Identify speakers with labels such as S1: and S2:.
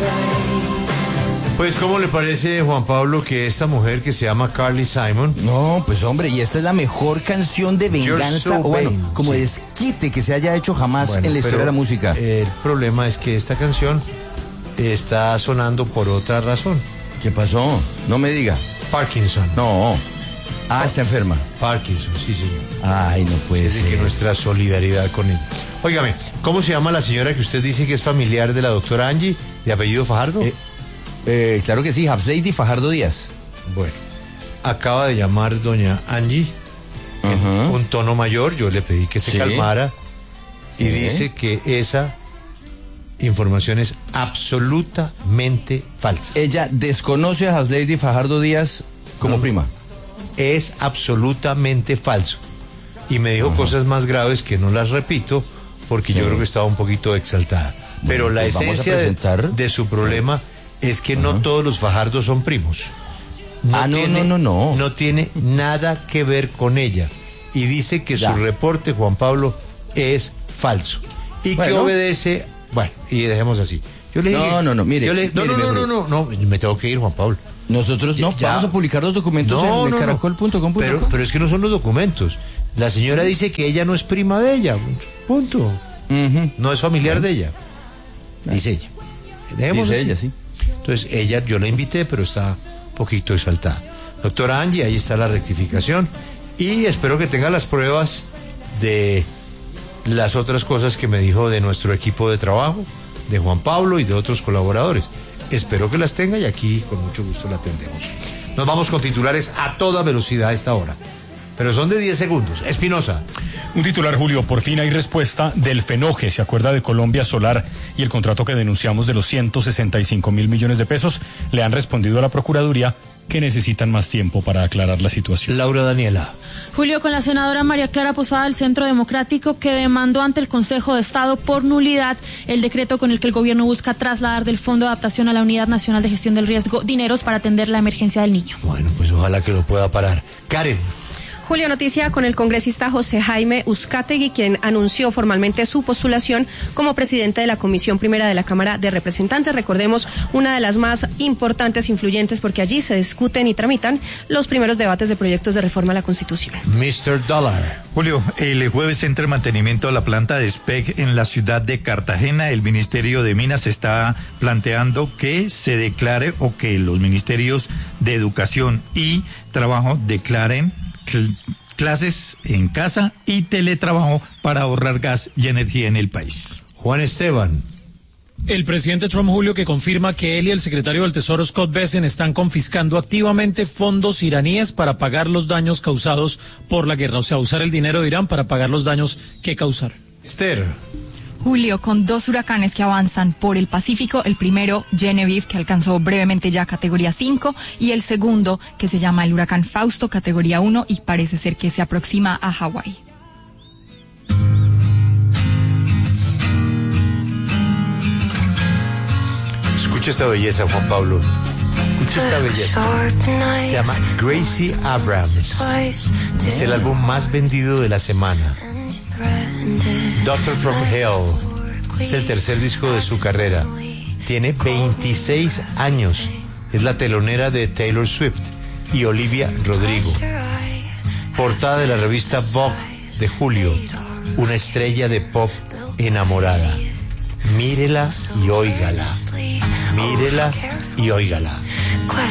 S1: Pues, ¿cómo le parece, Juan Pablo, que esta mujer que se llama Carly Simon?
S2: No, pues hombre, y esta es la mejor canción de venganza, o bueno, como desquite que se haya hecho jamás en la historia de la música.
S1: El problema es que esta canción está sonando por otra razón.
S2: ¿Qué pasó? No me diga.
S1: Parkinson.
S2: No. Ah, está enferma.
S1: Parkinson, sí, señor.
S2: Ay, no puede
S1: Así
S2: ser.
S1: que nuestra solidaridad con ella. Óigame, ¿cómo se llama la señora que usted dice que es familiar de la doctora Angie, de apellido Fajardo?
S2: Claro que sí, Hafslady Fajardo Díaz.
S1: Bueno, acaba de llamar doña Angie en un tono mayor. Yo le pedí que se calmara y dice que esa información es absolutamente falsa.
S2: Ella desconoce a Hafslady Fajardo Díaz como prima.
S1: Es absolutamente falso. Y me dijo cosas más graves que no las repito porque yo creo que estaba un poquito exaltada. Pero la
S2: pues
S1: esencia de su problema es que no todos los Fajardos son primos. No tiene nada que ver con ella. Y dice que su reporte, Juan Pablo, es falso. Y que obedece... Bueno, y dejemos así. Yo le dije...
S2: Mire.
S1: No, me tengo que ir, Juan Pablo.
S2: Nosotros vamos a publicar los documentos en caracol.com.
S1: Pero es que no son los documentos. La señora dice que ella no es prima de ella. Punto. No es familiar de ella. Dice ella. Dejemos
S2: dice
S1: así.
S2: ella, sí.
S1: Entonces, yo la invité, pero está un poquito exaltada. Doctora Angie, ahí está la rectificación. Y espero que tenga las pruebas de las otras cosas que me dijo de nuestro equipo de trabajo, de Juan Pablo y de otros colaboradores. Espero que las tenga y aquí con mucho gusto la atendemos. Nos vamos con titulares a toda velocidad a esta hora. Pero son de 10 segundos. Espinosa.
S3: Un titular, Julio, por fin hay respuesta del FENOGE, se acuerda de Colombia Solar y el contrato que denunciamos de los 165.000 millones de pesos. Le han respondido a la Procuraduría que necesitan más tiempo para aclarar la situación.
S1: Laura Daniela.
S4: Julio, con la senadora María Clara Posada del Centro Democrático, que demandó ante el Consejo de Estado por nulidad el decreto con el que el gobierno busca trasladar del Fondo de Adaptación a la Unidad Nacional de Gestión del Riesgo dineros para atender la emergencia del niño.
S1: Bueno, pues ojalá que lo pueda parar. Karen.
S5: Julio, noticia con el congresista José Jaime Uzcategui, quien anunció formalmente su postulación como presidente de la Comisión Primera de la Cámara de Representantes. Recordemos, una de las más importantes, influyentes, porque allí se discuten y tramitan los primeros debates de proyectos de reforma a la Constitución.
S1: Mr. Dollar.
S6: Julio, el jueves entra en mantenimiento la planta de SPEC en la ciudad de Cartagena. El Ministerio de Minas está planteando que se declare o que los ministerios de Educación y Trabajo declaren clases en casa y teletrabajo para ahorrar gas y energía en el país.
S1: Juan Esteban.
S7: El presidente Trump, Julio, que confirma que él y el secretario del Tesoro Scott Bessent están confiscando activamente fondos iraníes para pagar los daños causados por la guerra, o sea, usar el dinero de Irán para pagar los daños que causaron.
S1: Esther.
S8: Julio, con dos huracanes que avanzan por el Pacífico, el primero, Genevieve, que alcanzó brevemente ya categoría 5, y el segundo, que se llama el huracán Fausto, categoría 1, y parece ser que se aproxima a Hawái.
S1: Escucha esta belleza, Juan Pablo. Escucha esta belleza. Se llama Gracie Abrams. Es el álbum más vendido de la semana. Doctor from Hell es el tercer disco de su carrera. Tiene 26 años. Es la telonera de Taylor Swift y Olivia Rodrigo. Portada de la revista Vogue de julio. Una estrella de pop enamorada. Mírela y óigala. Mírela y óigala.